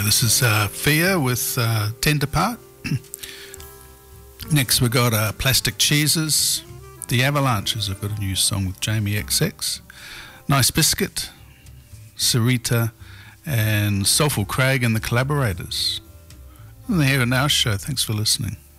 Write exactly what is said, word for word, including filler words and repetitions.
this is uh, Fia with uh, Tender Part. Next we got uh, Plastic Cheeses. The Avalanches have got a new song with Jamie X X. Nice Biscuit, Sarita, and Soulful Craig and the Collaborators. And the Here and Now Show. Thanks for listening.